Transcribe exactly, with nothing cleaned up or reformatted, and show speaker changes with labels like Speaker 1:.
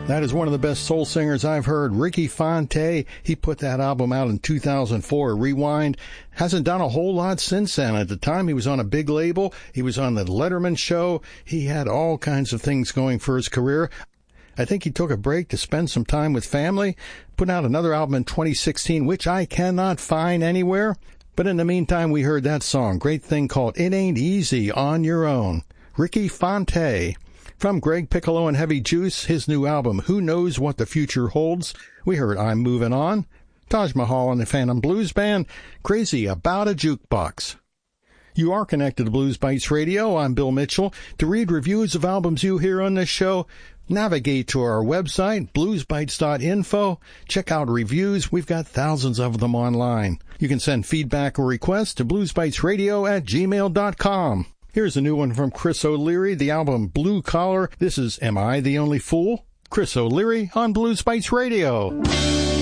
Speaker 1: That is one of the best soul singers I've heard, Ricky Fontaine. He put that album out in two thousand four, Rewind. Hasn't done a whole lot since then. At the time, he was on a big label. He was on the Letterman show. He had all kinds of things going for his career. I think he took a break to spend some time with family. Put out another album in twenty sixteen, which I cannot find anywhere. But in the meantime, we heard that song, great thing called It Ain't Easy on Your Own. Ricky Fontaine. From Greg Piccolo and Heavy Juice, his new album, Who Knows What the Future Holds, we heard I'm Moving On. Taj Mahal and the Phantom Blues Band, Crazy About a Jukebox. You are connected to Blues Bites Radio. I'm Bill Mitchell. To read reviews of albums you hear on this show, navigate to our website, blues bites dot info. Check out reviews. We've got thousands of them online. You can send feedback or requests to bluesbitesradio at gmail dot com. Here's a new one from Chris O'Leary, the album Blue Collar. This is Am I the Only Fool? Chris O'Leary on Blues Bites Radio.